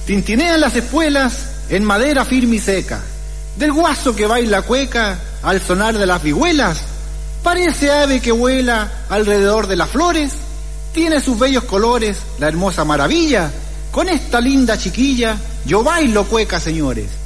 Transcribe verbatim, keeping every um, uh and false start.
Tintinean las espuelas en madera firme y seca. Del guaso que baila cueca al sonar de las vihuelas, parece ave que vuela alrededor de las flores. Tiene sus bellos colores la hermosa maravilla. Con esta linda chiquilla yo bailo cueca, señores.